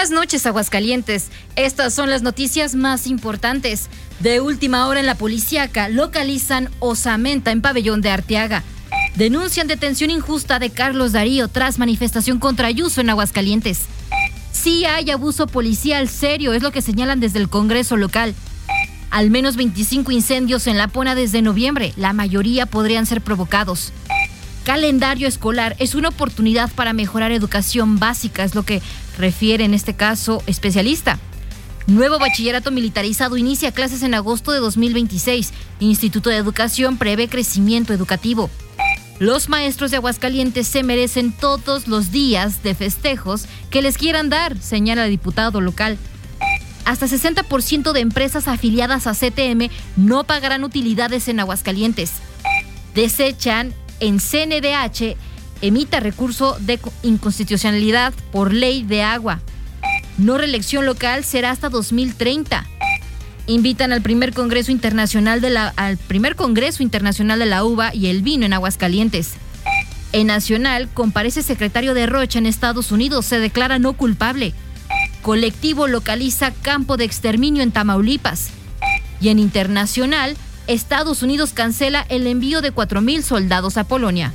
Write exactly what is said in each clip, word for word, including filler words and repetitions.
Buenas noches, Aguascalientes. Estas son las noticias más importantes. De última hora en la policíaca localizan osamenta en Pabellón de Arteaga. Denuncian detención injusta de Carlos Darío tras manifestación contra Ayuso en Aguascalientes. Sí hay abuso policial serio, es lo que señalan desde el Congreso local. Al menos veinticinco incendios en La Pona desde noviembre, la mayoría podrían ser provocados. Calendario escolar es una oportunidad para mejorar educación básica, es lo que refiere en este caso especialista. Nuevo bachillerato militarizado inicia clases en agosto de dos mil veintiséis. Instituto de Educación prevé crecimiento educativo. Los maestros de Aguascalientes se merecen todos los días de festejos que les quieran dar, señala el diputado local. Hasta sesenta por ciento de empresas afiliadas a C T M no pagarán utilidades en Aguascalientes. Desechan en C N D H, emita recurso de inconstitucionalidad por ley de agua. No reelección local será hasta dos mil treinta. Invitan al primer Congreso Internacional de la, al primer Congreso Internacional de la Uva y el Vino en Aguascalientes. En Nacional, comparece secretario de Rocha en Estados Unidos, se declara no culpable. Colectivo localiza campo de exterminio en Tamaulipas. Y en Internacional, Estados Unidos cancela el envío de cuatro mil soldados a Polonia.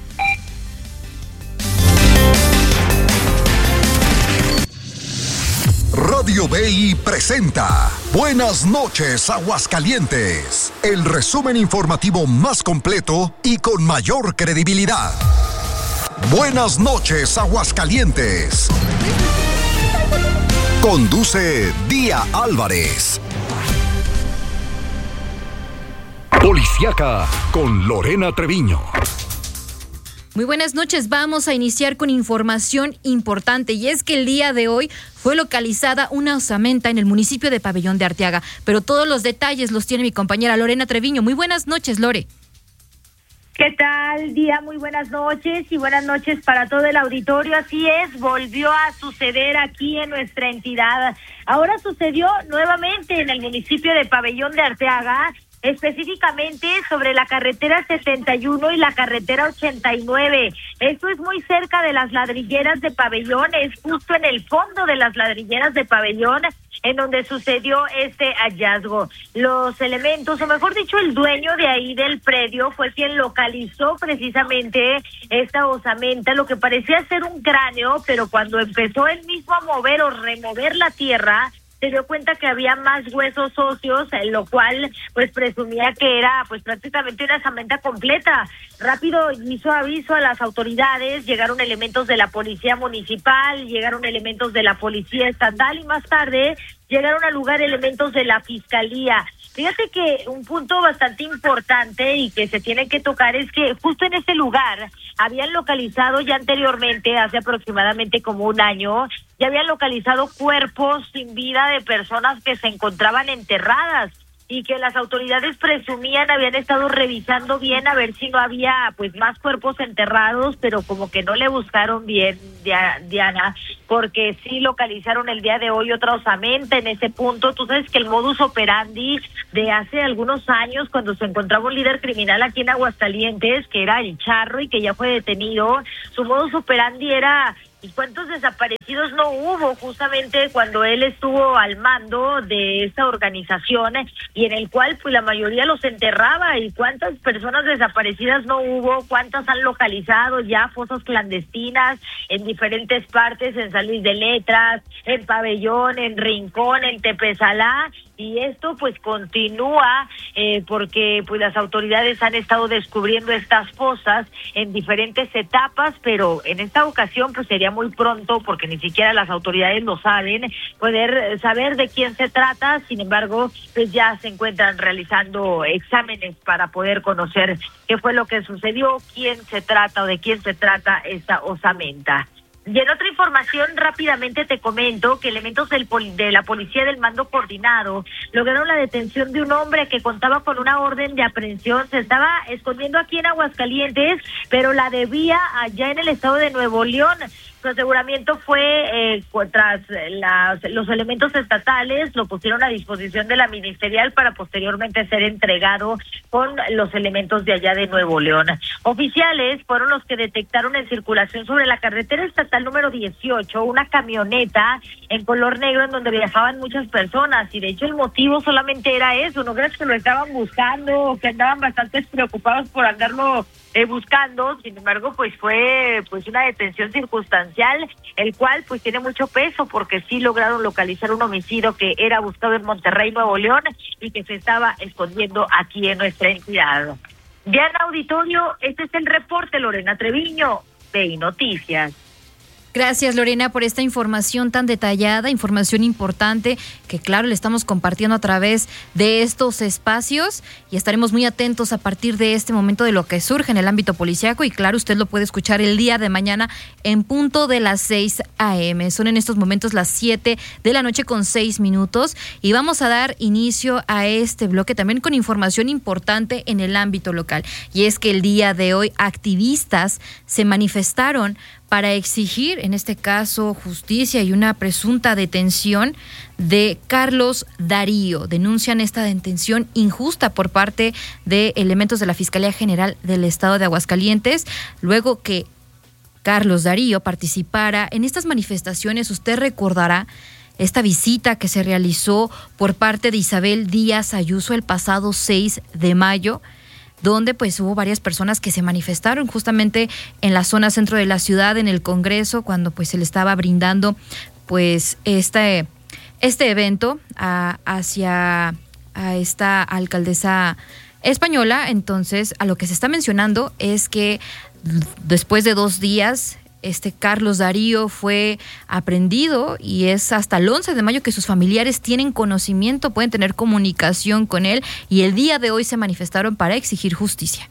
Radio B I presenta Buenas noches, Aguascalientes, el resumen informativo más completo y con mayor credibilidad. Buenas noches, Aguascalientes. Conduce Día Álvarez. Policíaca con Lorena Treviño. Muy buenas noches, vamos a iniciar con información importante y es que el día de hoy fue localizada una osamenta en el municipio de Pabellón de Arteaga, pero todos los detalles los tiene mi compañera Lorena Treviño. Muy buenas noches, Lore. ¿Qué tal, Día? Muy buenas noches y buenas noches para todo el auditorio. Así es, volvió a suceder aquí en nuestra entidad. Ahora sucedió nuevamente en el municipio de Pabellón de Arteaga, específicamente sobre la carretera setenta y uno y la carretera ochenta y nueve. Esto es muy cerca de las ladrilleras de Pabellón, es justo en el fondo de las ladrilleras de Pabellón en donde sucedió este hallazgo. Los elementos, o mejor dicho, el dueño de ahí del predio fue quien localizó precisamente esta osamenta, lo que parecía ser un cráneo, pero cuando empezó él mismo a mover o remover la tierra, se dio cuenta que había más huesos óseos, lo cual pues presumía que era pues prácticamente una osamenta completa. Rápido hizo aviso a las autoridades, llegaron elementos de la policía municipal, llegaron elementos de la policía estatal y más tarde llegaron al lugar elementos de la fiscalía. Fíjate que un punto bastante importante y que se tiene que tocar es que justo en ese lugar habían localizado ya anteriormente, hace aproximadamente como un año, ya habían localizado cuerpos sin vida de personas que se encontraban enterradas y que las autoridades presumían habían estado revisando bien a ver si no había pues más cuerpos enterrados, pero como que no le buscaron bien, Diana, porque sí localizaron el día de hoy otra osamenta en ese punto. Tú sabes que el modus operandi de hace algunos años, cuando se encontraba un líder criminal aquí en Aguascalientes, que era el Charro y que ya fue detenido, su modus operandi era... ¿Y cuántos desaparecidos no hubo justamente cuando él estuvo al mando de esta organización y en el cual pues la mayoría los enterraba? ¿Y cuántas personas desaparecidas no hubo? ¿Cuántas han localizado ya fosas clandestinas en diferentes partes, en San Luis de Letras, en Pabellón, en Rincón, en Tepesalá? Y esto pues continúa eh, porque pues las autoridades han estado descubriendo estas fosas en diferentes etapas, pero en esta ocasión pues sería muy pronto porque ni siquiera las autoridades lo saben, poder saber de quién se trata. Sin embargo, pues ya se encuentran realizando exámenes para poder conocer qué fue lo que sucedió, quién se trata o de quién se trata esta osamenta. Y en otra información, rápidamente te comento que elementos del pol- de la policía del mando coordinado lograron la detención de un hombre que contaba con una orden de aprehensión. Se estaba escondiendo aquí en Aguascalientes, pero la debía allá en el estado de Nuevo León. Su aseguramiento fue eh, tras las, los elementos estatales, lo pusieron a disposición de la ministerial para posteriormente ser entregado con los elementos de allá de Nuevo León. Oficiales fueron los que detectaron en circulación sobre la carretera estatal número dieciocho una camioneta en color negro en donde viajaban muchas personas, y de hecho el motivo solamente era eso. No creas que lo estaban buscando o que andaban bastante preocupados por andarlo Eh, buscando. Sin embargo, pues fue pues una detención circunstancial, el cual pues tiene mucho peso porque sí lograron localizar un homicidio que era buscado en Monterrey, Nuevo León, y que se estaba escondiendo aquí en nuestra entidad. Bien, auditorio, este es el reporte. Lorena Treviño, V I Noticias. Gracias, Lorena, por esta información tan detallada, información importante que, claro, le estamos compartiendo a través de estos espacios, y estaremos muy atentos a partir de este momento de lo que surge en el ámbito policíaco. Y claro, usted lo puede escuchar el día de mañana en punto de las seis a.m. Son en estos momentos las siete de la noche con seis minutos, y vamos a dar inicio a este bloque también con información importante en el ámbito local. Y es que el día de hoy activistas se manifestaron para exigir, en este caso, justicia y una presunta detención de Carlos Darío. Denuncian esta detención injusta por parte de elementos de la Fiscalía General del Estado de Aguascalientes, luego que Carlos Darío participara en estas manifestaciones. Usted recordará esta visita que se realizó por parte de Isabel Díaz Ayuso el pasado seis de mayo, donde pues hubo varias personas que se manifestaron justamente en la zona centro de la ciudad, en el Congreso, cuando pues se le estaba brindando pues este, este evento a, hacia a esta alcaldesa española. Entonces, a lo que se está mencionando es que después de dos días este Carlos Darío fue aprehendido, y es hasta el once de mayo que sus familiares tienen conocimiento, pueden tener comunicación con él, y el día de hoy se manifestaron para exigir justicia.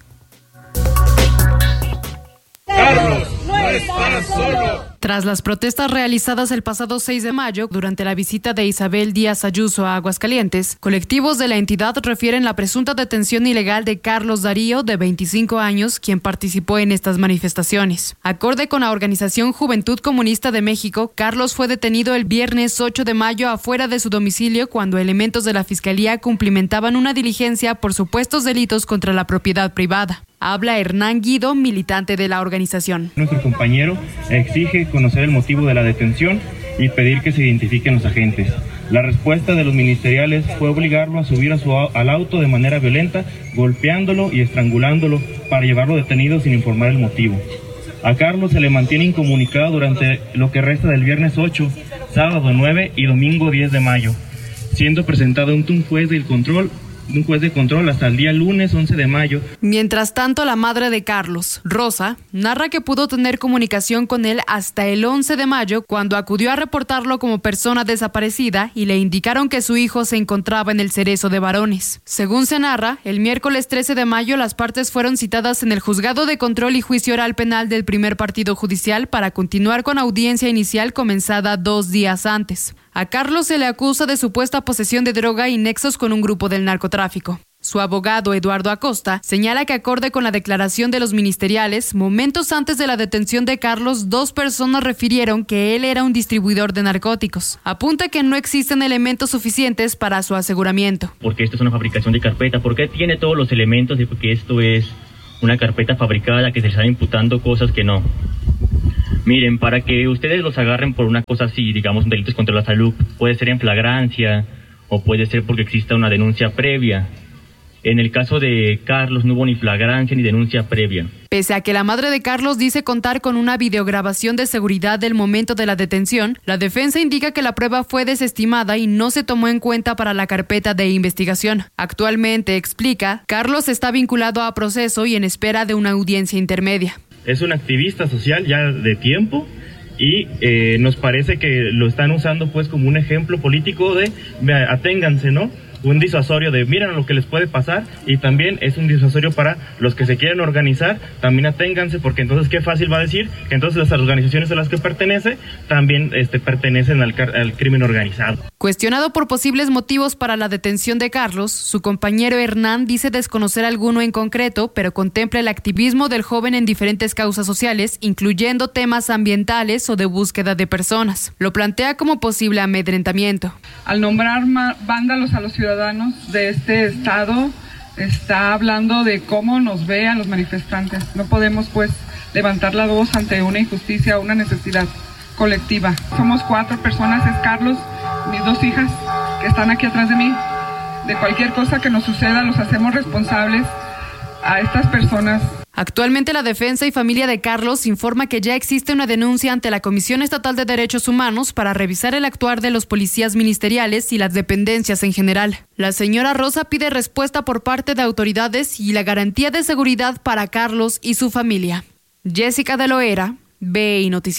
Carlos, no estás solo. Tras las protestas realizadas el pasado seis de mayo durante la visita de Isabel Díaz Ayuso a Aguascalientes, colectivos de la entidad refieren la presunta detención ilegal de Carlos Darío, de veinticinco años, quien participó en estas manifestaciones. Acorde con la organización Juventud Comunista de México, Carlos fue detenido el viernes ocho de mayo afuera de su domicilio cuando elementos de la Fiscalía cumplimentaban una diligencia por supuestos delitos contra la propiedad privada. Habla Hernán Guido, militante de la organización. Nuestro compañero exige conocer el motivo de la detención y pedir que se identifiquen los agentes. La respuesta de los ministeriales fue obligarlo a subir a su, al auto de manera violenta, golpeándolo y estrangulándolo para llevarlo detenido sin informar el motivo. A Carlos se le mantiene incomunicado durante lo que resta del viernes ocho, sábado nueve y domingo diez de mayo, siendo presentado ante un juez del control un juez de control hasta el día lunes once de mayo. Mientras tanto, la madre de Carlos, Rosa, narra que pudo tener comunicación con él hasta el once de mayo, cuando acudió a reportarlo como persona desaparecida y le indicaron que su hijo se encontraba en el Cerezo de Varones. Según se narra, el miércoles trece de mayo las partes fueron citadas en el Juzgado de Control y Juicio Oral Penal del primer partido judicial para continuar con audiencia inicial comenzada dos días antes. A Carlos se le acusa de supuesta posesión de droga y nexos con un grupo del narcotráfico. Su abogado, Eduardo Acosta, señala que acorde con la declaración de los ministeriales, momentos antes de la detención de Carlos, dos personas refirieron que él era un distribuidor de narcóticos. Apunta que no existen elementos suficientes para su aseguramiento. Porque esto es una fabricación de carpeta, porque tiene todos los elementos de que esto es una carpeta fabricada, que se les están imputando cosas que no. Miren, para que ustedes los agarren por una cosa así, digamos, delitos contra la salud, puede ser en flagrancia o puede ser porque exista una denuncia previa. En el caso de Carlos no hubo ni flagrancia ni denuncia previa. Pese a que la madre de Carlos dice contar con una videograbación de seguridad del momento de la detención, la defensa indica que la prueba fue desestimada y no se tomó en cuenta para la carpeta de investigación. Actualmente, explica, Carlos está vinculado a proceso y en espera de una audiencia intermedia. Es un activista social ya de tiempo y eh, nos parece que lo están usando pues como un ejemplo político de aténganse, ¿no? Un disuasorio de miren lo que les puede pasar, y también es un disuasorio para los que se quieren organizar, también aténganse, porque entonces qué fácil va a decir que entonces las organizaciones a las que pertenece también este, pertenecen al, al crimen organizado. Cuestionado por posibles motivos para la detención de Carlos, su compañero Hernán dice desconocer alguno en concreto, pero contempla el activismo del joven en diferentes causas sociales, incluyendo temas ambientales o de búsqueda de personas. Lo plantea como posible amedrentamiento. Al nombrar vándalos a los ciudadanos de este estado, está hablando de cómo nos ve a los manifestantes. No podemos, pues, levantar la voz ante una injusticia o una necesidad colectiva. Somos cuatro personas, es Carlos, mis dos hijas que están aquí atrás de mí. De cualquier cosa que nos suceda, los hacemos responsables a estas personas. Actualmente la defensa y familia de Carlos informa que ya existe una denuncia ante la Comisión Estatal de Derechos Humanos para revisar el actuar de los policías ministeriales y las dependencias en general. La señora Rosa pide respuesta por parte de autoridades y la garantía de seguridad para Carlos y su familia. Jessica de Loera, B I Noticias.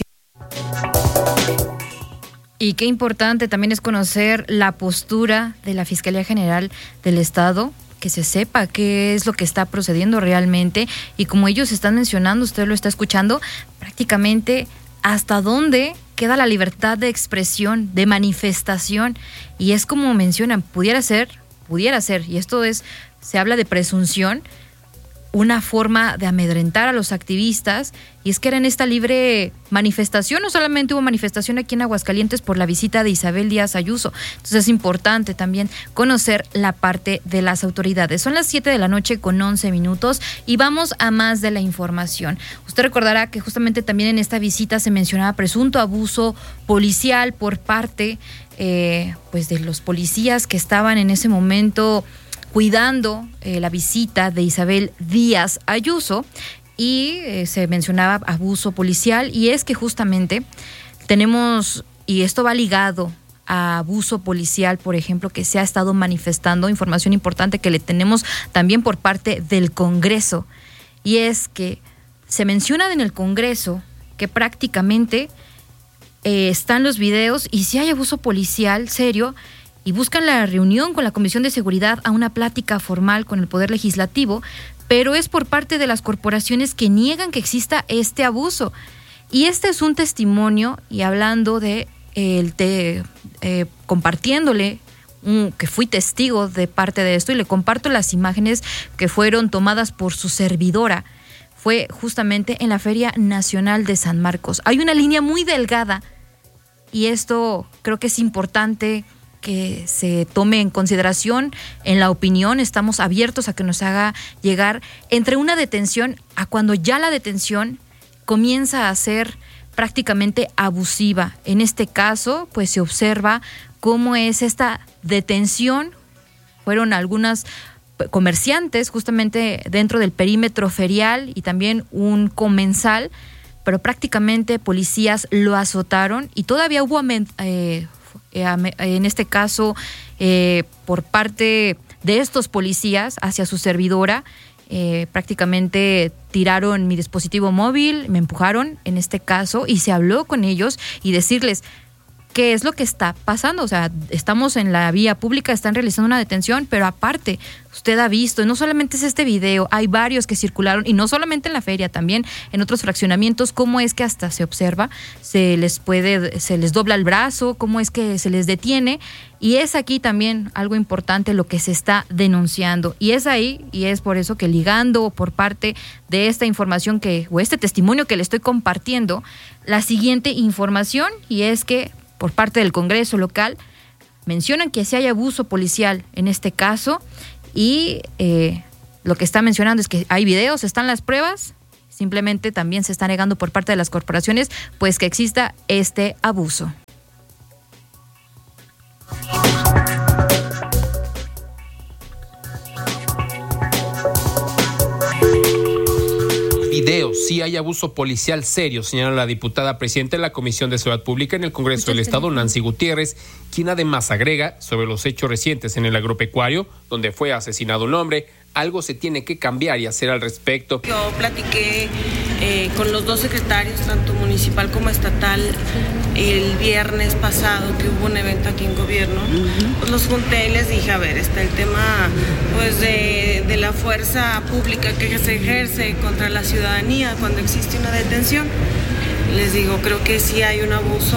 Y qué importante también es conocer la postura de la Fiscalía General del Estado, que se sepa qué es lo que está procediendo realmente y como ellos están mencionando, usted lo está escuchando, prácticamente hasta dónde queda la libertad de expresión, de manifestación, y es como mencionan, pudiera ser, pudiera ser, y esto es, se habla de presunción, una forma de amedrentar a los activistas, y es que era en esta libre manifestación, no solamente hubo manifestación aquí en Aguascalientes por la visita de Isabel Díaz Ayuso, entonces es importante también conocer la parte de las autoridades. Son las siete de la noche con once minutos y vamos a más de la información. Usted recordará que justamente también en esta visita se mencionaba presunto abuso policial por parte eh, pues de los policías que estaban en ese momento cuidando eh, la visita de Isabel Díaz Ayuso, y eh, se mencionaba abuso policial, y es que justamente tenemos, y esto va ligado a abuso policial, por ejemplo, que se ha estado manifestando, información importante que le tenemos también por parte del Congreso, y es que se menciona en el Congreso que prácticamente eh, están los videos, y si hay abuso policial serio, y buscan la reunión con la Comisión de Seguridad a una plática formal con el Poder Legislativo, pero es por parte de las corporaciones que niegan que exista este abuso. Y este es un testimonio, y hablando de, el te, eh, compartiéndole, un, que fui testigo de parte de esto, y le comparto las imágenes que fueron tomadas por su servidora. Fue justamente en la Feria Nacional de San Marcos. Hay una línea muy delgada, y esto creo que es importante que se tome en consideración en la opinión. Estamos abiertos a que nos haga llegar entre una detención a cuando ya la detención comienza a ser prácticamente abusiva. En este caso, pues se observa cómo es esta detención. Fueron algunas comerciantes justamente dentro del perímetro ferial y también un comensal, pero prácticamente policías lo azotaron y todavía hubo eh, en este caso, eh, por parte de estos policías hacia su servidora, eh, prácticamente tiraron mi dispositivo móvil, me empujaron en este caso, y se habló con ellos y decirles qué es lo que está pasando. O sea, estamos en la vía pública, están realizando una detención, pero aparte, usted ha visto, y no solamente es este video, hay varios que circularon, y no solamente en la feria, también en otros fraccionamientos, cómo es que hasta se observa, se les puede, se les dobla el brazo, cómo es que se les detiene, y es aquí también algo importante lo que se está denunciando, y es ahí, y es por eso que ligando por parte de esta información que, o este testimonio que le estoy compartiendo, la siguiente información, y es que por parte del Congreso local mencionan que si hay abuso policial en este caso, y eh, lo que está mencionando es que hay videos, están las pruebas, simplemente también se está negando por parte de las corporaciones pues que exista este abuso. Videos, sí hay abuso policial serio, señala la diputada presidenta de la Comisión de Seguridad Pública en el Congreso del Estado, Nancy Gutiérrez, quien además agrega sobre los hechos recientes en el agropecuario, donde fue asesinado un hombre, algo se tiene que cambiar y hacer al respecto. Yo platiqué eh, con los dos secretarios, tanto municipal como estatal, el viernes pasado que hubo un evento aquí en gobierno. Uh-huh. Pues los junté y les dije, a ver, está el tema pues de, de la fuerza pública que se ejerce contra la ciudadanía cuando existe una detención. Les digo, creo que sí hay un abuso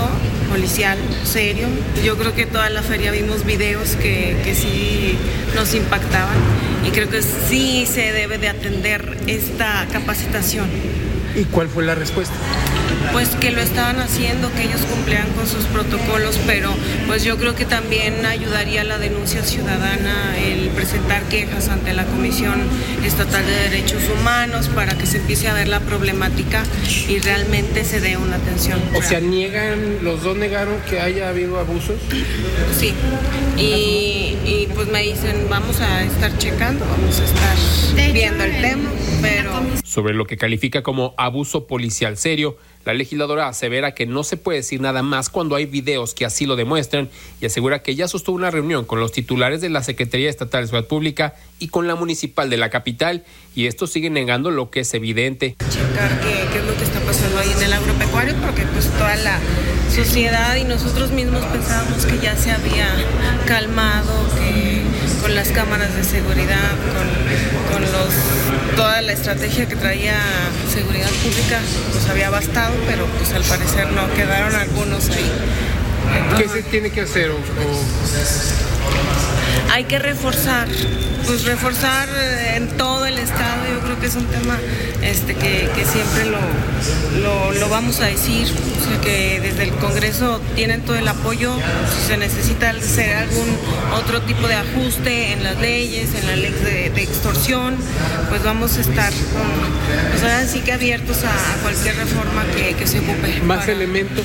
policial serio. Yo creo que toda la feria vimos videos que, que sí nos impactaban y creo que sí se debe de atender esta capacitación. ¿Y cuál fue la respuesta? Pues que lo estaban haciendo, que ellos cumplían con sus protocolos, pero pues yo creo que también ayudaría la denuncia ciudadana el presentar quejas ante la Comisión Estatal de Derechos Humanos para que se empiece a ver la problemática y realmente se dé una atención. O sea, niegan, los dos negaron que haya habido abusos. Sí, y, y pues me dicen, vamos a estar checando, vamos a estar viendo el tema, pero... Sobre lo que califica como abuso policial serio, la legisladora asevera que no se puede decir nada más cuando hay videos que así lo demuestran y asegura que ya sostuvo una reunión con los titulares de la Secretaría Estatal de Seguridad Pública y con la municipal de la capital, y estos siguen negando lo que es evidente. Checar qué, qué es lo que está pasando ahí en el agropecuario, porque pues toda la sociedad y nosotros mismos pensábamos que ya se había calmado, que con las cámaras de seguridad, con, con los, toda la estrategia que traía seguridad pública, pues había bastado, pero pues al parecer no, quedaron algunos ahí. ¿Qué se tiene que hacer? O, o... Hay que reforzar, pues reforzar en todo el estado. Yo creo que es un tema este, que, que siempre lo, lo, lo vamos a decir, o sea, que desde el Congreso tienen todo el apoyo. Si se necesita hacer algún otro tipo de ajuste en las leyes, en la ley de, de extorsión, pues vamos a estar con, pues ahora sí que abiertos a, a cualquier reforma que, que se ocupe. ¿Más para... elementos?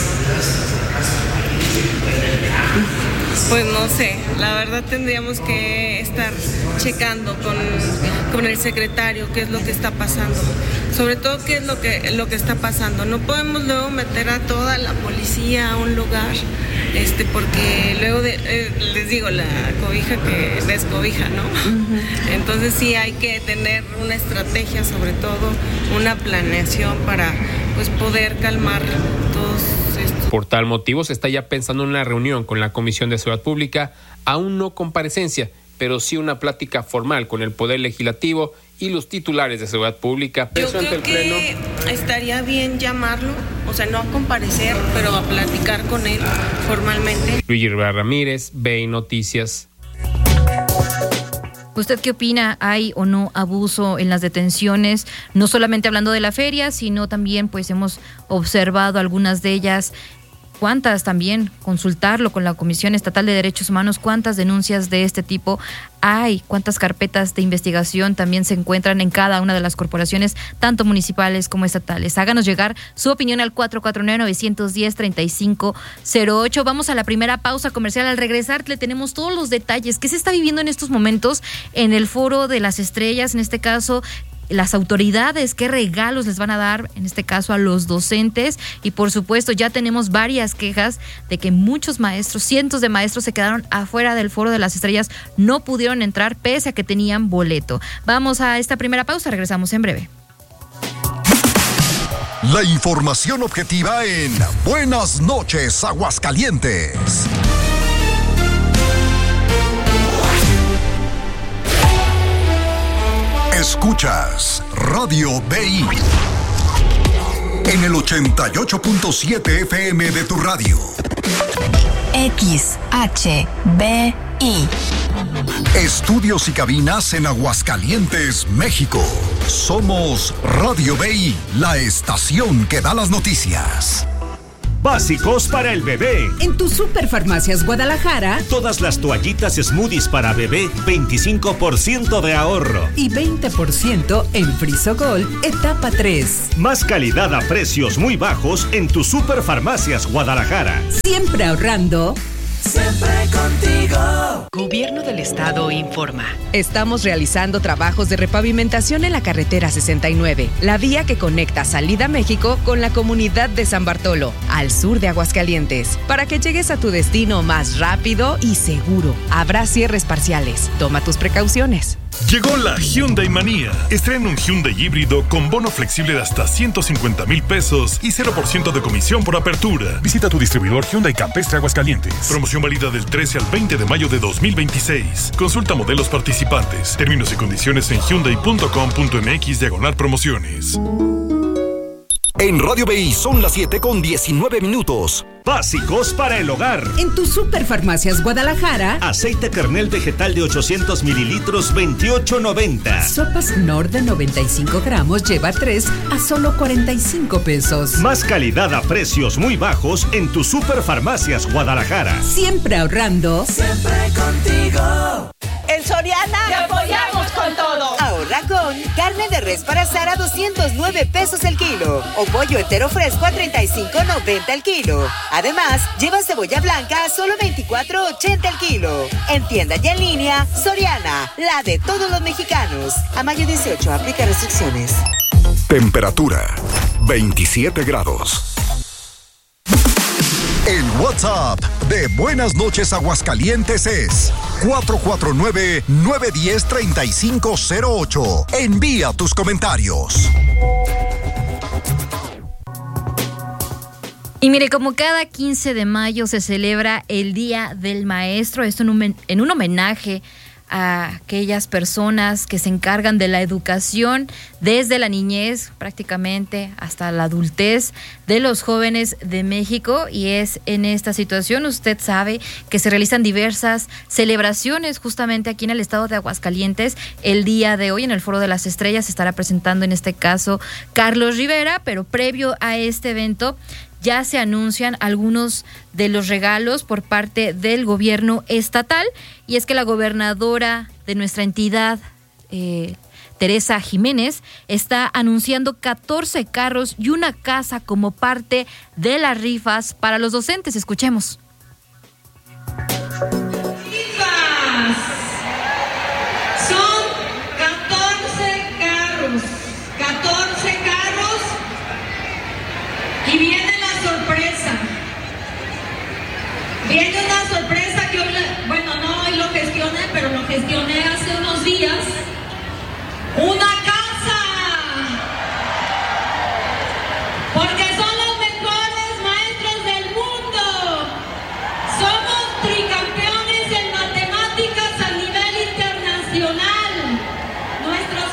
Pues no sé, la verdad tendríamos que estar checando con, con el secretario qué es lo que está pasando, sobre todo qué es lo que, lo que está pasando. No podemos luego meter a toda la policía a un lugar, este, porque luego de, eh, les digo, la cobija que descobija, ¿no? Uh-huh. Entonces sí hay que tener una estrategia, sobre todo una planeación para pues poder calmar todos estos. Por tal motivo se está ya pensando en una reunión con la Comisión de Seguridad Pública, aún no comparecencia, pero sí una plática formal con el Poder Legislativo y los titulares de Seguridad Pública. Yo creo que estaría bien llamarlo, o sea, no a comparecer, pero a platicar con él formalmente. Luigi Rivera Ramírez, B I Noticias. ¿Usted qué opina? ¿Hay o no abuso en las detenciones? No solamente hablando de la feria, sino también pues hemos observado algunas de ellas. ¿Cuántas también? Consultarlo con la Comisión Estatal de Derechos Humanos. ¿Cuántas denuncias de este tipo hay? ¿Cuántas carpetas de investigación también se encuentran en cada una de las corporaciones, tanto municipales como estatales? Háganos llegar su opinión al cuatro cuatro nueve, nueve uno cero, tres cinco cero ocho. Vamos a la primera pausa comercial. Al regresar le tenemos todos los detalles que se está viviendo en estos momentos en el Foro de las Estrellas, en este caso las autoridades, qué regalos les van a dar, en este caso a los docentes, y por supuesto ya tenemos varias quejas de que muchos maestros, cientos de maestros se quedaron afuera del Foro de las Estrellas, no pudieron entrar pese a que tenían boleto. Vamos a esta primera pausa, regresamos en breve. La información objetiva en Buenas noches, Aguascalientes. Escuchas Radio B I en el ochenta y ocho punto siete F M de tu radio. X H B I. Estudios y cabinas en Aguascalientes, México. Somos Radio B I, la estación que da las noticias. Básicos para el bebé. En tu Superfarmacias Guadalajara, todas las toallitas Smoothies para bebé, veinticinco por ciento de ahorro. Y veinte por ciento en Frisogol, etapa tres. Más calidad a precios muy bajos en tu Superfarmacias Guadalajara. Siempre ahorrando. Siempre contigo. Gobierno del Estado informa. Estamos realizando trabajos de repavimentación en la carretera sesenta y nueve, la vía que conecta Salida México con la comunidad de San Bartolo, al sur de Aguascalientes, para que llegues a tu destino más rápido y seguro. Habrá cierres parciales. Toma tus precauciones. Llegó la Hyundai Manía. Estrena un Hyundai híbrido con bono flexible de hasta ciento cincuenta mil pesos y cero por ciento de comisión por apertura. Visita tu distribuidor Hyundai Campestre Aguascalientes. Promoción válida del trece al veinte de mayo de dos mil veintiséis. Consulta modelos participantes. Términos y condiciones en hyundai punto com punto m x diagonal promociones. En Radio B I son las siete con diecinueve minutos. Básicos para el hogar. En tu Superfarmacias Guadalajara. Aceite Kernel vegetal de ochocientos mililitros, veintiocho noventa. Sopas Knorr de noventa y cinco gramos lleva tres a solo cuarenta y cinco pesos. Más calidad a precios muy bajos en tu Superfarmacias Guadalajara. Siempre ahorrando. Siempre contigo. En Soriana te apoyamos con todo. Ahorra con carne de res para asar a doscientos nueve pesos el kilo o pollo entero fresco a treinta y cinco noventa el kilo. Además, lleva cebolla blanca a solo veinticuatro ochenta el kilo. En tienda y en línea, Soriana, la de todos los mexicanos. A mayo dieciocho, aplica restricciones. Temperatura, veintisiete grados. El WhatsApp de Buenas Noches Aguascalientes es cuatro cuatro nueve, nueve uno cero, tres cinco cero ocho. Envía tus comentarios. Y mire, como cada quince de mayo se celebra el Día del Maestro, esto en un, en un homenaje a aquellas personas que se encargan de la educación desde la niñez prácticamente hasta la adultez de los jóvenes de México, y es en esta situación, usted sabe, que se realizan diversas celebraciones justamente aquí en el estado de Aguascalientes. El día de hoy en el Foro de las Estrellas se estará presentando en este caso Carlos Rivera, pero previo a este evento ya se anuncian algunos de los regalos por parte del gobierno estatal, y es que la gobernadora de nuestra entidad, eh, Teresa Jiménez, está anunciando catorce carros y una casa como parte de las rifas para los docentes. Escuchemos. Rifas. Son catorce carros, catorce carros, y viene sorpresa. Viene una sorpresa que hoy, bueno, no hoy lo gestioné, pero lo gestioné hace unos días. ¡Una casa! Porque son los mejores maestros del mundo. Somos tricampeones en matemáticas a nivel internacional. Nuestros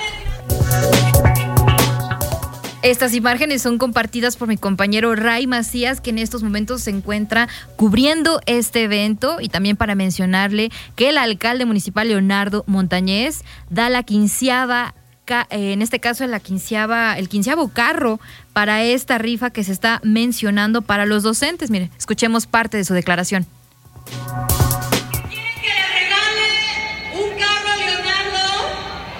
jóvenes... Estas imágenes son compartidas por mi compañero Ray Macías, que en estos momentos se encuentra cubriendo este evento, y también para mencionarle que el alcalde municipal Leonardo Montañez da la quinceava, en este caso la quinceava, el quinceavo carro para esta rifa que se está mencionando para los docentes. Mire, escuchemos parte de su declaración. ¿Quieren que le regale un carro a Leonardo?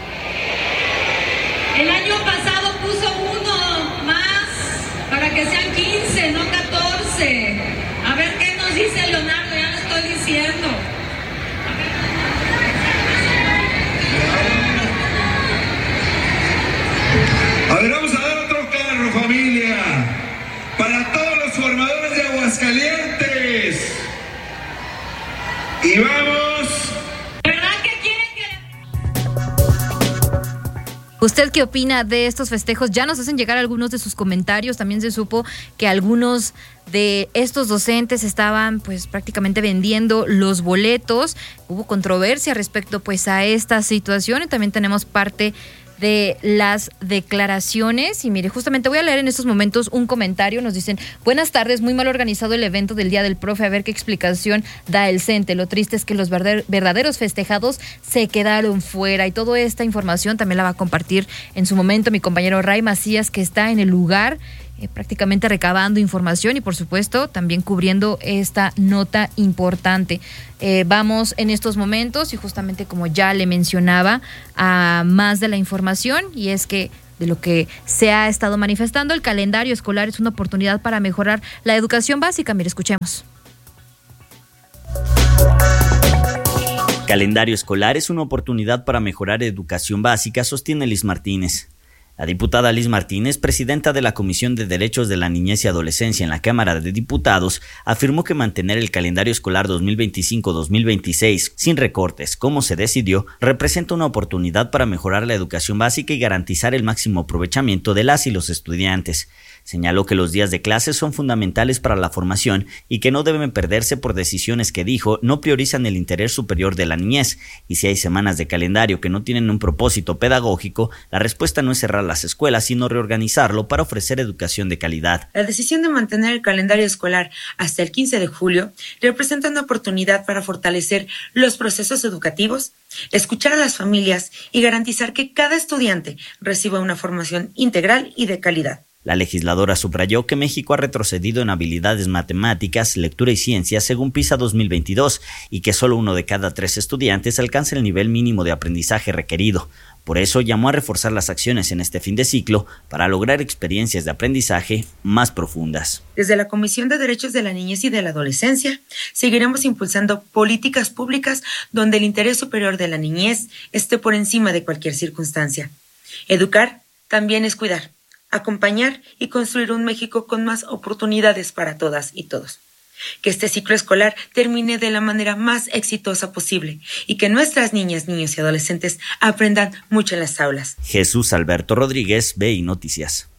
El año pasado puso uno más para que sean quince, no catorce. A ver qué nos dice Leonardo, ya lo estoy diciendo. A ver, vamos a dar otro carro, familia, para todos los formadores de Aguascalientes. Y vamos. ¿Verdad que quieren que... ¿Usted qué opina de estos festejos? Ya nos hacen llegar algunos de sus comentarios. También se supo que algunos de estos docentes estaban pues prácticamente vendiendo los boletos. Hubo controversia respecto pues a esta situación, y también tenemos parte de las declaraciones. Y mire, justamente voy a leer en estos momentos un comentario. Nos dicen: buenas tardes, muy mal organizado el evento del Día del Profe, a ver qué explicación da el CENTE. Lo triste es que los verdaderos festejados se quedaron fuera, y toda esta información también la va a compartir en su momento mi compañero Ray Macías, que está en el lugar eh, prácticamente recabando información y por supuesto también cubriendo esta nota importante. Eh, vamos en estos momentos, y justamente como ya le mencionaba, a más de la información, y es que de lo que se ha estado manifestando, el calendario escolar es una oportunidad para mejorar la educación básica. Mire, escuchemos. Calendario escolar es una oportunidad para mejorar educación básica, sostiene Liz Martínez. La diputada Liz Martínez, presidenta de la Comisión de Derechos de la Niñez y Adolescencia en la Cámara de Diputados, afirmó que mantener el calendario escolar dos mil veinticinco dos mil veintiséis sin recortes, como se decidió, representa una oportunidad para mejorar la educación básica y garantizar el máximo aprovechamiento de las y los estudiantes. Señaló que los días de clases son fundamentales para la formación y que no deben perderse por decisiones que, dijo, no priorizan el interés superior de la niñez. Y si hay semanas de calendario que no tienen un propósito pedagógico, la respuesta no es cerrar las escuelas, sino reorganizarlo para ofrecer educación de calidad. La decisión de mantener el calendario escolar hasta el quince de julio representa una oportunidad para fortalecer los procesos educativos, escuchar a las familias y garantizar que cada estudiante reciba una formación integral y de calidad. La legisladora subrayó que México ha retrocedido en habilidades matemáticas, lectura y ciencias según PISA dos mil veintidós y que solo uno de cada tres estudiantes alcanza el nivel mínimo de aprendizaje requerido. Por eso llamó a reforzar las acciones en este fin de ciclo para lograr experiencias de aprendizaje más profundas. Desde la Comisión de Derechos de la Niñez y de la Adolescencia, seguiremos impulsando políticas públicas donde el interés superior de la niñez esté por encima de cualquier circunstancia. Educar también es cuidar, acompañar y construir un México con más oportunidades para todas y todos. Que este ciclo escolar termine de la manera más exitosa posible y que nuestras niñas, niños y adolescentes aprendan mucho en las aulas. Jesús Alberto Rodríguez, B I Noticias.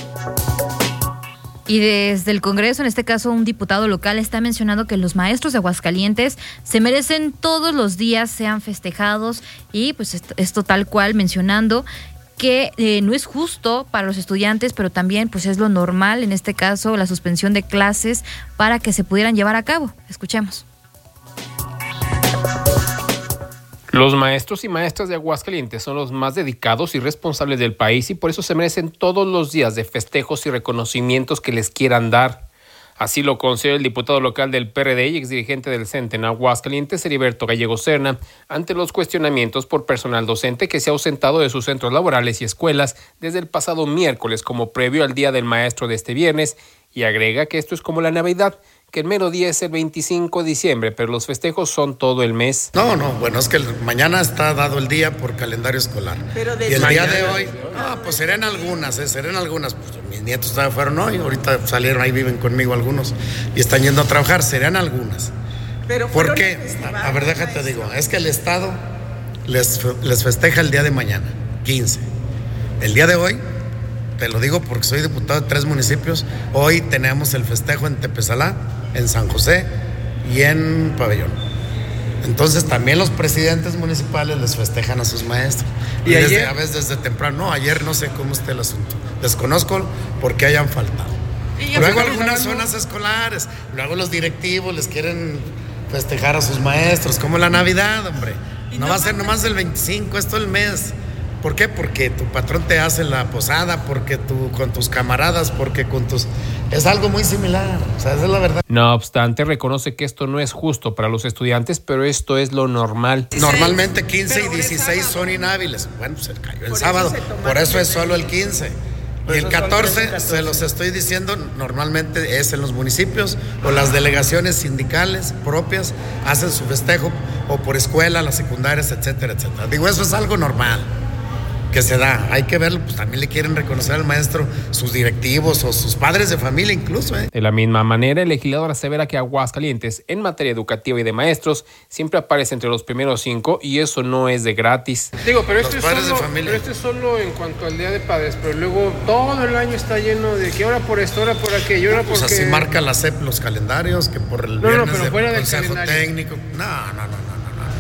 Y desde el Congreso, en este caso un diputado local, está mencionando que los maestros de Aguascalientes se merecen todos los días sean festejados y pues esto, esto tal cual mencionando que eh, no es justo para los estudiantes, pero también pues es lo normal, en este caso la suspensión de clases para que se pudieran llevar a cabo. Escuchemos. Los maestros y maestras de Aguascalientes son los más dedicados y responsables del país y por eso se merecen todos los días de festejos y reconocimientos que les quieran dar. Así lo considera el diputado local del P R D y exdirigente del C E N T E en Aguascalientes, Heriberto Gallego Serna, ante los cuestionamientos por personal docente que se ha ausentado de sus centros laborales y escuelas desde el pasado miércoles como previo al Día del Maestro de este viernes, y agrega que esto es como la Navidad, que el mero día es el veinticinco de diciembre, pero los festejos son todo el mes. No, no, bueno, es que mañana está dado el día por calendario escolar. Pero y el día de hoy, no, pues serán algunas, eh, serán algunas. Pues, mis nietos todavía fueron hoy, ahorita salieron, ahí viven conmigo algunos y están yendo a trabajar, serán algunas. Pero ¿por qué? A ver, déjate digo, es que el Estado les, les festeja el día de mañana, quince. El día de hoy, te lo digo porque soy diputado de tres municipios, hoy tenemos el festejo en Tepesalá, en San José y en Pabellón. Entonces también los presidentes municipales les festejan a sus maestros. Y, y desde, ayer, a veces desde temprano, no, ayer no sé cómo esté el asunto. Desconozco por qué hayan faltado. Luego algunas zonas escolares, luego los directivos les quieren festejar a sus maestros, como la Navidad, hombre. No va a ser nomás el veinticinco, es todo el mes. ¿Por qué? Porque tu patrón te hace la posada, porque tú con tus camaradas, porque con tus... Es algo muy similar, o sea, esa es la verdad. No obstante, reconoce que esto no es justo para los estudiantes, pero esto es lo normal. Normalmente quince y dieciséis son inhábiles. Bueno, se cayó el sábado, por eso es solo el quince. Y el catorce, se los estoy diciendo, normalmente es en los municipios o las delegaciones sindicales propias hacen su festejo o por escuela, las secundarias, etcétera, etcétera. Digo, eso es algo normal que se da, hay que verlo, pues también le quieren reconocer al maestro sus directivos o sus padres de familia incluso. ¿eh? De la misma manera, el legislador asevera que Aguascalientes en materia educativa y de maestros siempre aparece entre los primeros cinco y eso no es de gratis. Digo, pero esto, es solo, pero esto es solo en cuanto al Día de Padres, pero luego todo el año está lleno de que ahora por esto, ahora por aquello, ahora por pues así marca la C E P los calendarios, que por el no, viernes no, pero de fuera consejo del técnico. No, no, no, no.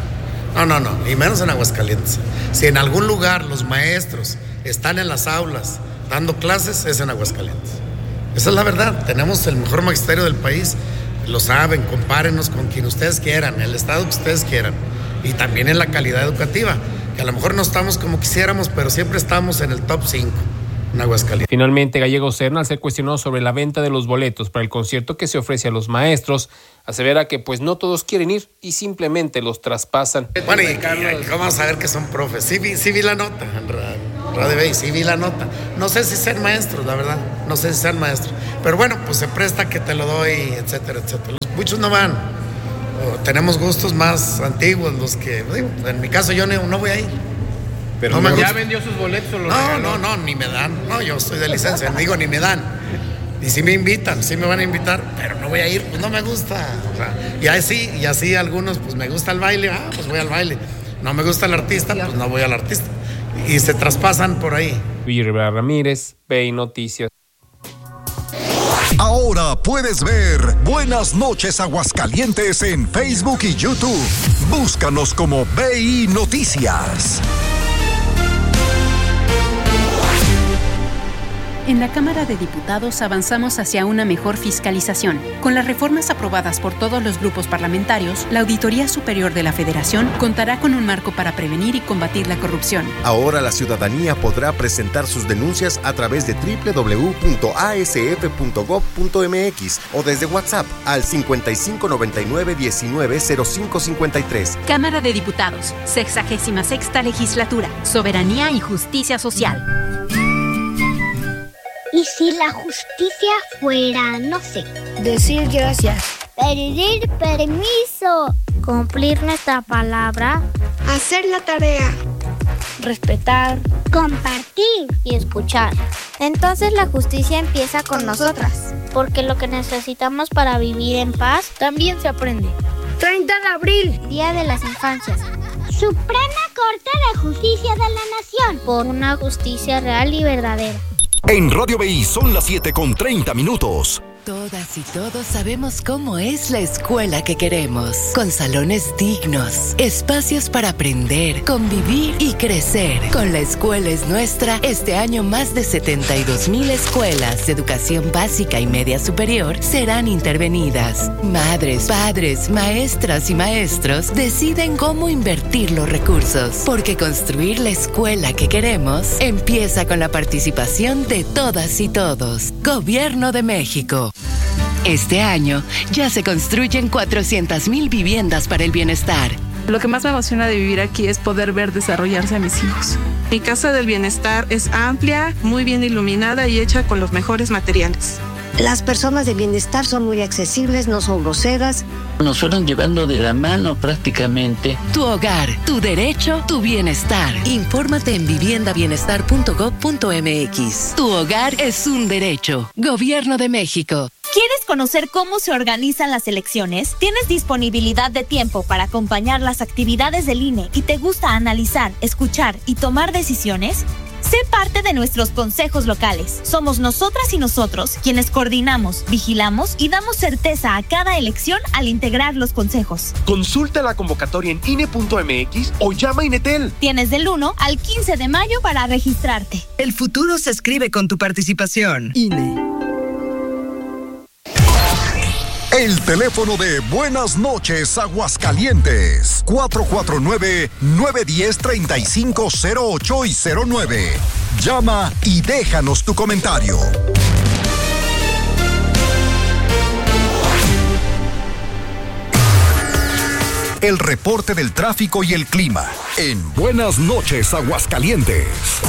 No, no, no, y menos en Aguascalientes. Si en algún lugar los maestros están en las aulas dando clases, es en Aguascalientes. Esa es la verdad, tenemos el mejor magisterio del país, lo saben, compárenos con quien ustedes quieran, el estado que ustedes quieran, y también en la calidad educativa, que a lo mejor no estamos como quisiéramos, pero siempre estamos en el top cinco. En Aguascalientes. Finalmente, Gallego Serna, al ser cuestionado sobre la venta de los boletos para el concierto que se ofrece a los maestros, asevera que pues no todos quieren ir y simplemente los traspasan. Bueno, y, y vamos a ver que son profes. Sí vi, sí vi la nota, Radio Bay, sí vi la nota. No sé si sean maestros, la verdad, no sé si sean maestros. Pero bueno, pues se presta que te lo doy, etcétera, etcétera. Los, muchos no van. O tenemos gustos más antiguos, los que, digo, en mi caso yo no, no voy a ir. Pero no, ¿ya vendió sus boletos o los No, regaló? no, no, ni me dan. No, yo estoy de licencia, digo, ni me dan. Y si me invitan, sí me van a invitar, pero no voy a ir, pues no me gusta. O sea, y así, y así algunos, pues me gusta el baile, ah, pues voy al baile. No me gusta el artista, pues no voy al artista. Y se traspasan por ahí. Luis Rivera Ramírez, B I Noticias. puedes ver Buenas Noches Aguascalientes en Facebook y YouTube. Búscanos como B I Noticias. En la Cámara de Diputados avanzamos hacia una mejor fiscalización. Con las reformas aprobadas por todos los grupos parlamentarios, la Auditoría Superior de la Federación contará con un marco para prevenir y combatir la corrupción. Ahora la ciudadanía podrá presentar sus denuncias a través de doble u doble u doble u punto a s f punto gob punto m x o desde WhatsApp al cincuenta y cinco noventa y nueve diecinueve cero cinco cincuenta y tres. Cámara de Diputados, sexagésima sexta legislatura, soberanía y justicia social. ¿Y si la justicia fuera, no sé, decir gracias, pedir permiso, cumplir nuestra palabra, hacer la tarea, respetar, compartir y escuchar? Entonces la justicia empieza con nosotras, porque lo que necesitamos para vivir en paz también se aprende. treinta de abril, Día de las Infancias. Suprema Corte de Justicia de la Nación, por una justicia real y verdadera. En Radio B I son las siete con treinta minutos. Todas y todos sabemos cómo es la escuela que queremos, con salones dignos, espacios para aprender, convivir y crecer. Con La Escuela es Nuestra, este año más de setenta y dos mil escuelas de educación básica y media superior serán intervenidas. Madres, padres, maestras y maestros deciden cómo invertir los recursos, porque construir la escuela que queremos empieza con la participación de todas y todos. Gobierno de México. Este año ya se construyen cuatrocientas mil viviendas para el bienestar. Lo que más me emociona de vivir aquí es poder ver desarrollarse a mis hijos. Mi casa del bienestar es amplia, muy bien iluminada y hecha con los mejores materiales. Las personas de bienestar son muy accesibles, no son groseras. Nos fueron llevando de la mano prácticamente. Tu hogar, tu derecho, tu bienestar. Infórmate en vivienda bienestar punto gob punto m x. Tu hogar es un derecho. Gobierno de México. ¿Quieres conocer cómo se organizan las elecciones? ¿Tienes disponibilidad de tiempo para acompañar las actividades del I N E y te gusta analizar, escuchar y tomar decisiones? Sé parte de nuestros consejos locales. Somos nosotras y nosotros quienes coordinamos, vigilamos y damos certeza a cada elección al integrar los consejos. Consulta la convocatoria en I N E punto m x o llama a Inetel. Tienes del uno al quince de mayo para registrarte. El futuro se escribe con tu participación. I N E. El teléfono de Buenas Noches Aguascalientes, cuatro cuatro nueve, nueve uno cero, tres cinco cero ocho y cero nueve. Llama y déjanos tu comentario. El reporte del tráfico y el clima en Buenas Noches Aguascalientes.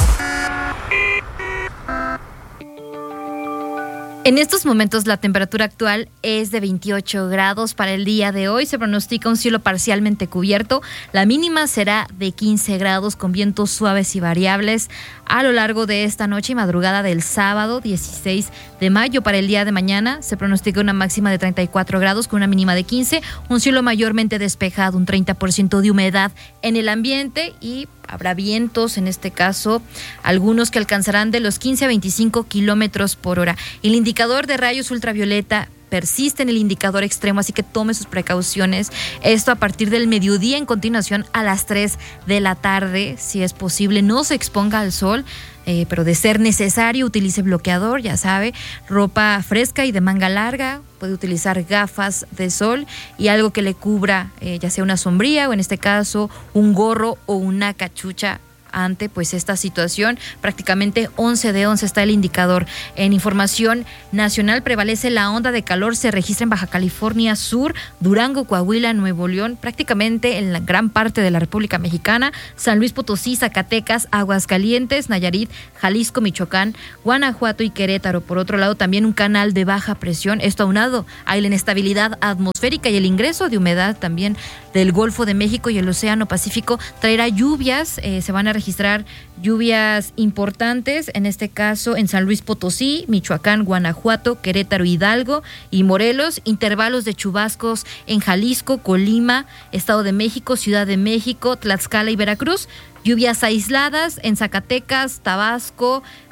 En estos momentos la temperatura actual es de veintiocho grados. Para el día de hoy se pronostica un cielo parcialmente cubierto. La mínima será de quince grados con vientos suaves y variables a lo largo de esta noche y madrugada del sábado dieciséis de mayo. Para el día de mañana se pronostica una máxima de treinta y cuatro grados con una mínima de quince. Un cielo mayormente despejado, un treinta por ciento de humedad en el ambiente y habrá vientos, en este caso, algunos que alcanzarán de los quince a veinticinco kilómetros por hora. El indicador de rayos ultravioleta persiste en el indicador extremo, así que tome sus precauciones. Esto a partir del mediodía, en continuación a las tres de la tarde, si es posible, no se exponga al sol. Eh, pero de ser necesario, utilice bloqueador, ya sabe, ropa fresca y de manga larga, puede utilizar gafas de sol y algo que le cubra, eh, ya sea una sombrilla o en este caso un gorro o una cachucha ante pues esta situación. Prácticamente once de once está el indicador. En información nacional prevalece la onda de calor, se registra en Baja California Sur, Durango, Coahuila, Nuevo León, prácticamente en la gran parte de la República Mexicana, San Luis Potosí, Zacatecas, Aguascalientes, Nayarit, Jalisco, Michoacán, Guanajuato y Querétaro. Por otro lado, también un canal de baja presión, esto aunado a la inestabilidad atmosférica y el ingreso de humedad también del Golfo de México y el Océano Pacífico traerá lluvias, eh, se van a registrar lluvias importantes, en este caso en San Luis Potosí, Michoacán, Guanajuato, Querétaro, Hidalgo y Morelos, intervalos de chubascos en Jalisco, Colima, Estado de México, Ciudad de México, Tlaxcala y Veracruz, lluvias aisladas en Zacatecas, Tabasco,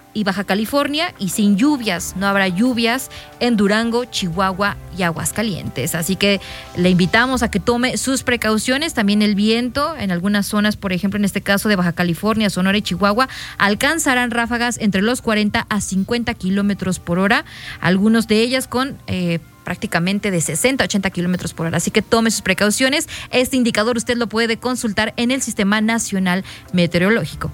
y Baja California, y sin lluvias. No habrá lluvias en Durango, Chihuahua y Aguascalientes. Así que le invitamos a que tome sus precauciones. También el viento en algunas zonas, por ejemplo, en este caso de Baja California, Sonora y Chihuahua, alcanzarán ráfagas entre los cuarenta a cincuenta kilómetros por hora, algunos de ellas con eh, prácticamente de sesenta a ochenta kilómetros por hora. Así que tome sus precauciones. Este indicador usted lo puede consultar en el Sistema Nacional Meteorológico.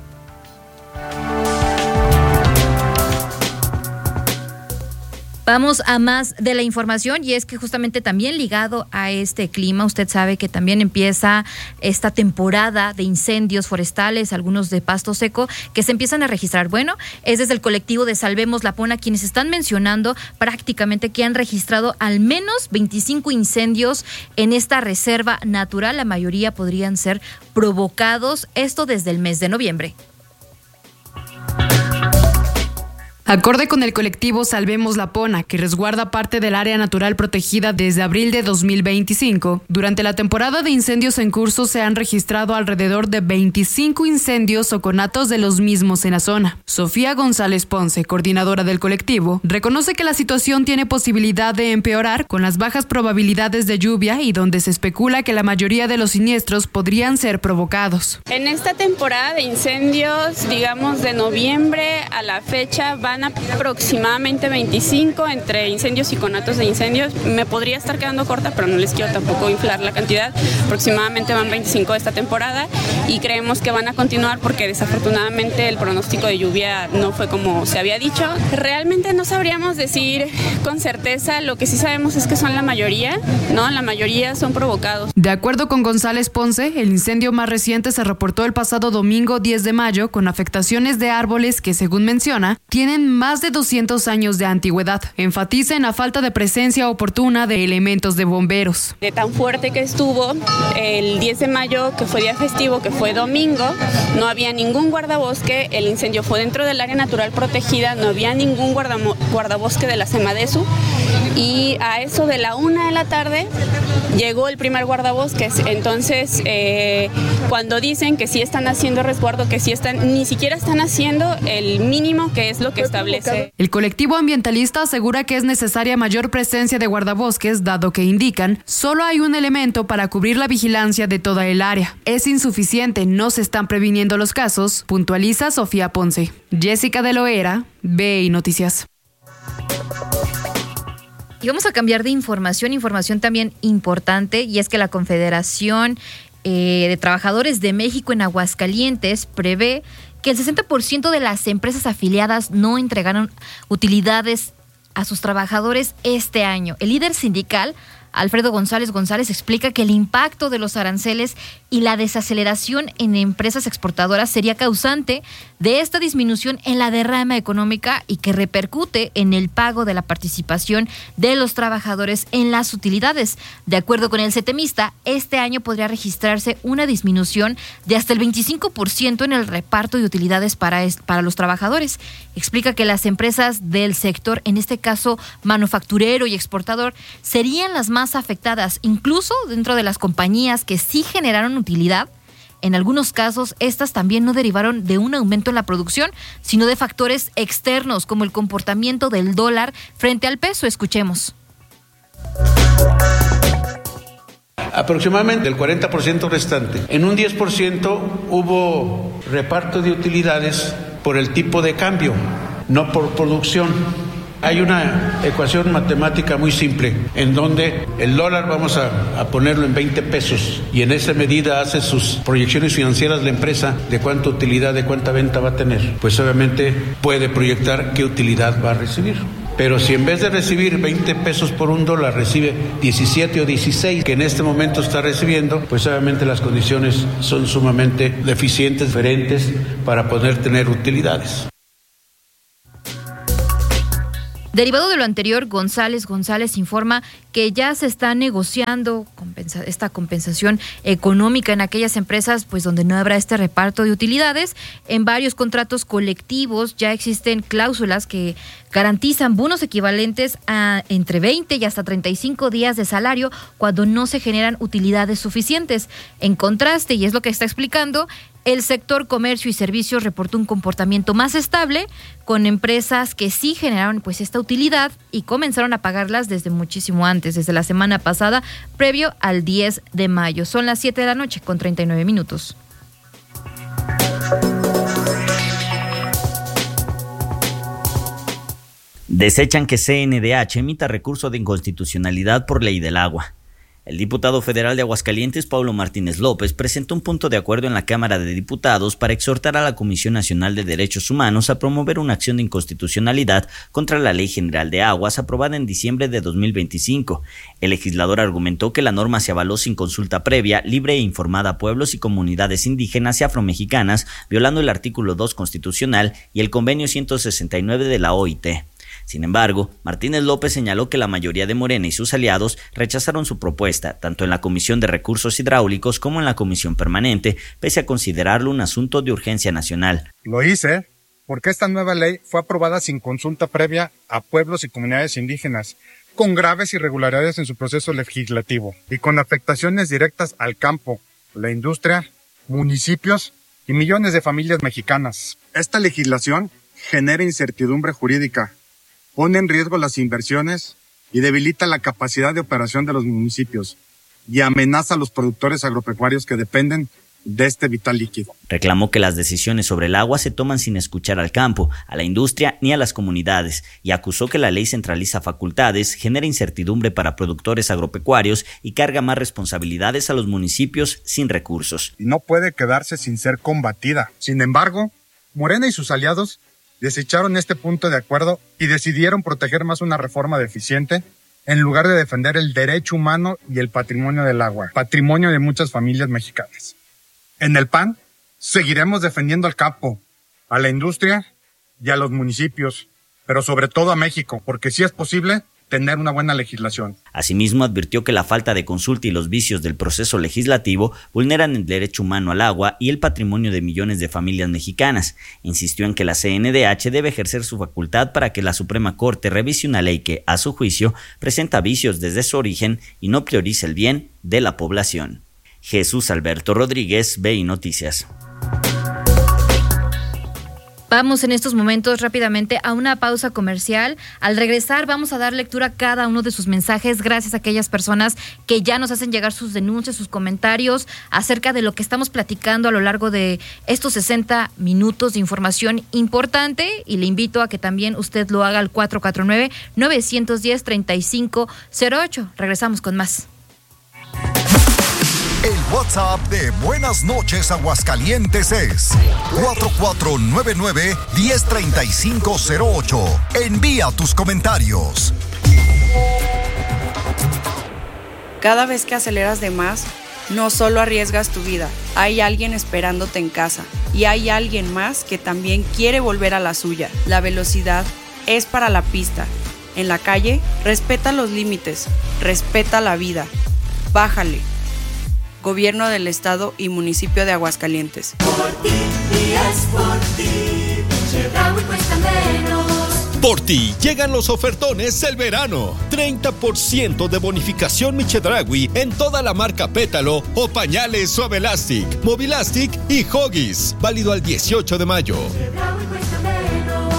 Vamos a más de la información, y es que justamente también ligado a este clima, usted sabe que también empieza esta temporada de incendios forestales, algunos de pasto seco, que se empiezan a registrar. Bueno, es desde el colectivo de Salvemos Lapona quienes están mencionando prácticamente que han registrado al menos veinticinco incendios en esta reserva natural. La mayoría podrían ser provocados, esto desde el mes de noviembre. Acorde con el colectivo Salvemos Lapona, que resguarda parte del área natural protegida desde abril de dos mil veinticinco, durante la temporada de incendios en curso se han registrado alrededor de veinticinco incendios o conatos de los mismos en la zona. Sofía González Ponce, coordinadora del colectivo, reconoce que la situación tiene posibilidad de empeorar con las bajas probabilidades de lluvia y donde se especula que la mayoría de los siniestros podrían ser provocados. En esta temporada de incendios, digamos de noviembre a la fecha, van aproximadamente veinticinco entre incendios y conatos de incendios. Me podría estar quedando corta, pero no les quiero tampoco inflar la cantidad. Aproximadamente van veinticinco de esta temporada y creemos que van a continuar porque desafortunadamente el pronóstico de lluvia no fue como se había dicho. Realmente no sabríamos decir con certeza, lo que sí sabemos es que son la mayoría, ¿no? La mayoría son provocados. De acuerdo con González Ponce, el incendio más reciente se reportó el pasado domingo diez de mayo con afectaciones de árboles que, según menciona, tienen más de doscientos años de antigüedad. Enfatiza en la falta de presencia oportuna de elementos de bomberos. De tan fuerte que estuvo, el diez de mayo, que fue día festivo, que fue domingo, no había ningún guardabosque, el incendio fue dentro del área natural protegida, no había ningún guardamo- guardabosque de la Semadesu, y a eso de la una de la tarde llegó el primer guardabosques. Entonces, eh, cuando dicen que sí están haciendo resguardo, que sí están, ni siquiera están haciendo el mínimo que es lo que establece. El colectivo ambientalista asegura que es necesaria mayor presencia de guardabosques, dado que indican solo hay un elemento para cubrir la vigilancia de toda el área. Es insuficiente, no se están previniendo los casos, puntualiza Sofía Ponce. Jessica de Loera, B I Noticias. Y vamos a cambiar de información, información también importante, y es que la Confederación eh, de Trabajadores de México en Aguascalientes prevé que el sesenta por ciento de las empresas afiliadas no entregaron utilidades a sus trabajadores este año. El líder sindical, Alfredo González González, explica que el impacto de los aranceles y la desaceleración en empresas exportadoras sería causante de esta disminución en la derrama económica y que repercute en el pago de la participación de los trabajadores en las utilidades. De acuerdo con el cetemista, este año podría registrarse una disminución de hasta el veinticinco por ciento en el reparto de utilidades para, para los trabajadores. Explica que las empresas del sector, en este caso manufacturero y exportador, serían las más afectadas, incluso dentro de las compañías que sí generaron utilidad. En algunos casos, estas también no derivaron de un aumento en la producción, sino de factores externos como el comportamiento del dólar frente al peso. Escuchemos. Aproximadamente el cuarenta por ciento restante. En un diez por ciento hubo reparto de utilidades por el tipo de cambio, no por producción. Hay una ecuación matemática muy simple, en donde el dólar vamos a, a ponerlo en veinte pesos y en esa medida hace sus proyecciones financieras la empresa de cuánta utilidad, de cuánta venta va a tener. Pues obviamente puede proyectar qué utilidad va a recibir. Pero si en vez de recibir veinte pesos por un dólar recibe diecisiete o dieciséis, que en este momento está recibiendo, pues obviamente las condiciones son sumamente deficientes, diferentes para poder tener utilidades. Derivado de lo anterior, González González informa que ya se está negociando compensa- esta compensación económica en aquellas empresas pues donde no habrá este reparto de utilidades. En varios contratos colectivos ya existen cláusulas que garantizan bonos equivalentes a entre veinte y hasta treinta y cinco días de salario cuando no se generan utilidades suficientes. En contraste, y es lo que está explicando, El sector comercio y servicios reportó un comportamiento más estable, con empresas que sí generaron pues esta utilidad y comenzaron a pagarlas desde muchísimo antes, desde la semana pasada, previo al diez de mayo. Son las siete de la noche con treinta y nueve minutos. Desechan que C N D H emita recurso de inconstitucionalidad por ley del agua. El diputado federal de Aguascalientes, Pablo Martínez López, presentó un punto de acuerdo en la Cámara de Diputados para exhortar a la Comisión Nacional de Derechos Humanos a promover una acción de inconstitucionalidad contra la Ley General de Aguas aprobada en diciembre de dos mil veinticinco. El legislador argumentó que la norma se avaló sin consulta previa, libre e informada a pueblos y comunidades indígenas y afromexicanas, violando el artículo dos constitucional y el convenio ciento sesenta y nueve de la O I T. Sin embargo, Martínez López señaló que la mayoría de Morena y sus aliados rechazaron su propuesta, tanto en la Comisión de Recursos Hidráulicos como en la Comisión Permanente, pese a considerarlo un asunto de urgencia nacional. Lo hice porque esta nueva ley fue aprobada sin consulta previa a pueblos y comunidades indígenas, con graves irregularidades en su proceso legislativo y con afectaciones directas al campo, la industria, municipios y millones de familias mexicanas. Esta legislación genera incertidumbre jurídica, pone en riesgo las inversiones y debilita la capacidad de operación de los municipios y amenaza a los productores agropecuarios que dependen de este vital líquido. Reclamó que las decisiones sobre el agua se toman sin escuchar al campo, a la industria ni a las comunidades y acusó que la ley centraliza facultades, genera incertidumbre para productores agropecuarios y carga más responsabilidades a los municipios sin recursos. Y no puede quedarse sin ser combatida. Sin embargo, Morena y sus aliados desecharon este punto de acuerdo y decidieron proteger más una reforma deficiente en lugar de defender el derecho humano y el patrimonio del agua, patrimonio de muchas familias mexicanas. En el P A N seguiremos defendiendo al campo, a la industria y a los municipios, pero sobre todo a México, porque sí es posible tener una buena legislación. Asimismo, advirtió que la falta de consulta y los vicios del proceso legislativo vulneran el derecho humano al agua y el patrimonio de millones de familias mexicanas. Insistió en que la C N D H debe ejercer su facultad para que la Suprema Corte revise una ley que, a su juicio, presenta vicios desde su origen y no prioriza el bien de la población. Jesús Alberto Rodríguez, B I Noticias. Vamos en estos momentos rápidamente a una pausa comercial. Al regresar vamos a dar lectura a cada uno de sus mensajes, gracias a aquellas personas que ya nos hacen llegar sus denuncias, sus comentarios acerca de lo que estamos platicando a lo largo de estos sesenta minutos de información importante, y le invito a que también usted lo haga al cuatro cuatro nueve, nueve uno cero, tres cinco cero ocho. Regresamos con más. El WhatsApp de Buenas Noches Aguascalientes es cuatro cuatro nueve nueve, uno cero tres cinco cero ocho. Envía tus comentarios. Cada vez que aceleras de más, no solo arriesgas tu vida, hay alguien esperándote en casa y hay alguien más que también quiere volver a la suya. La velocidad es para la pista. En la calle, respeta los límites, respeta la vida. Bájale. Gobierno del Estado y Municipio de Aguascalientes. Por ti, y es por ti, Chedraui cuesta menos. Por ti llegan los ofertones del verano. treinta por ciento de bonificación Chedraui en toda la marca Pétalo o pañales Suavelastic, Movilastic y Huggies. Válido al dieciocho de mayo. Chedraui cuesta menos.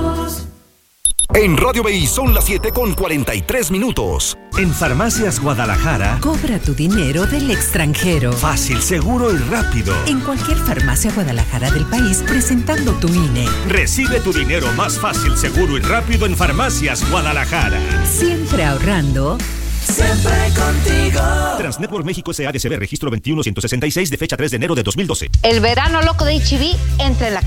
En Radio B I son las siete con cuarenta y tres minutos. En Farmacias Guadalajara, cobra tu dinero del extranjero. Fácil, seguro y rápido. En cualquier farmacia Guadalajara del país, presentando tu I N E. Recibe tu dinero más fácil, seguro y rápido en Farmacias Guadalajara. Siempre ahorrando. Siempre contigo. Transnetwork México S A D C B registro veintiuno ciento sesenta y seis de fecha tres de enero de dos mil doce. El verano loco de H E B entre la